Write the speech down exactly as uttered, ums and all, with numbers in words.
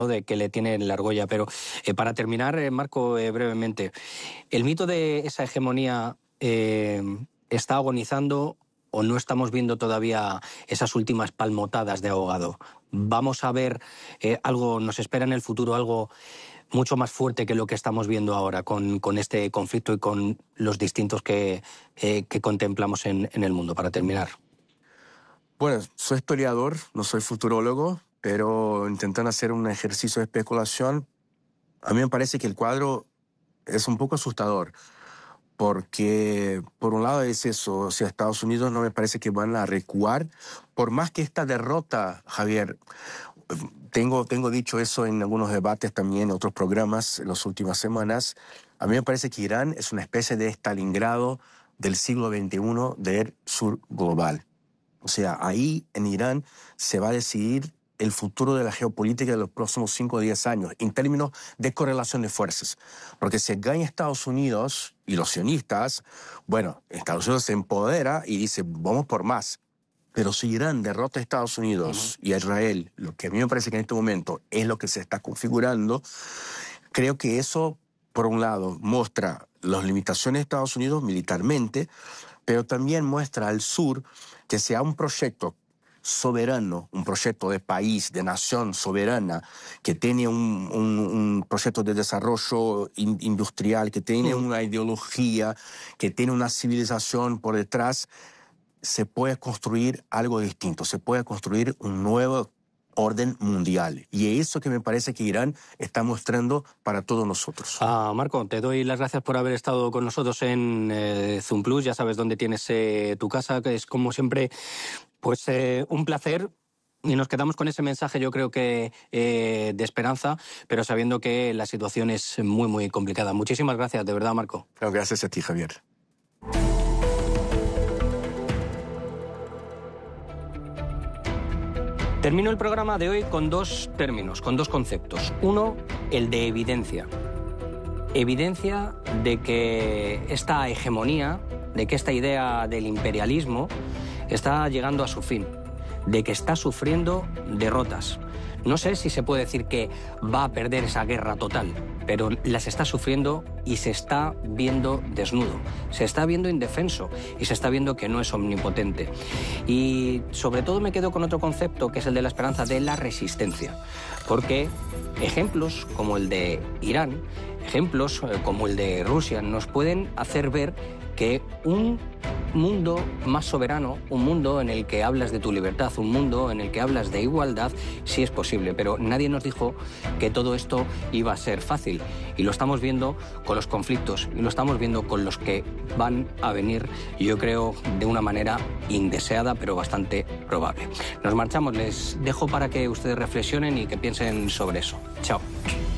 de que le tiene la argolla. Pero eh, para terminar, eh, Marco, eh, brevemente, ¿el mito de esa hegemonía eh, está agonizando o no estamos viendo todavía esas últimas palmotadas de ahogado? ¿Vamos a ver eh, algo, nos espera en el futuro algo mucho más fuerte que lo que estamos viendo ahora con, con este conflicto y con los distintos que, eh, que contemplamos en, en el mundo? Para terminar. Bueno, soy historiador, no soy futurólogo, pero intentando hacer un ejercicio de especulación, a mí me parece que el cuadro es un poco asustador, porque por un lado es eso, o sea, Estados Unidos no me parece que van a recuar, por más que esta derrota, Javier, tengo, tengo dicho eso en algunos debates también, en otros programas en las últimas semanas, a mí me parece que Irán es una especie de Stalingrado del siglo veintiuno del sur global. O sea, ahí en Irán se va a decidir el futuro de la geopolítica de los próximos cinco o diez años, en términos de correlación de fuerzas. Porque si gana Estados Unidos y los sionistas, bueno, Estados Unidos se empodera y dice, vamos por más. Pero si Irán derrota a Estados Unidos uh-huh. y a Israel, lo que a mí me parece que en este momento es lo que se está configurando, creo que eso, por un lado, muestra las limitaciones de Estados Unidos militarmente, pero también muestra al sur que sea un proyecto soberano, un proyecto de país, de nación soberana, que tiene un, un, un proyecto de desarrollo in, industrial, que tiene mm. una ideología, que tiene una civilización por detrás, se puede construir algo distinto, se puede construir un nuevo orden mundial. Y es eso que me parece que Irán está mostrando para todos nosotros. Ah, Marco, te doy las gracias por haber estado con nosotros en eh, Zoom Plus. Ya sabes dónde tienes eh, tu casa, que es como siempre pues eh, un placer. Y nos quedamos con ese mensaje, yo creo que eh, de esperanza, pero sabiendo que la situación es muy, muy complicada. Muchísimas gracias, de verdad, Marco. Claro, gracias a ti, Javier. Termino el programa de hoy con dos términos, con dos conceptos. Uno, el de evidencia. Evidencia de que esta hegemonía, de que esta idea del imperialismo está llegando a su fin, de que está sufriendo derrotas. No sé si se puede decir que va a perder esa guerra total, pero las está sufriendo y se está viendo desnudo, se está viendo indefenso y se está viendo que no es omnipotente. Y sobre todo me quedo con otro concepto, que es el de la esperanza de la resistencia, porque ejemplos como el de Irán, ejemplos como el de Rusia, nos pueden hacer ver que un mundo más soberano, un mundo en el que hablas de tu libertad, un mundo en el que hablas de igualdad, sí es posible, pero nadie nos dijo que todo esto iba a ser fácil. Y lo estamos viendo con los conflictos, y lo estamos viendo con los que van a venir, yo creo, de una manera indeseada, pero bastante probable. Nos marchamos, les dejo para que ustedes reflexionen y que piensen sobre eso. Chao.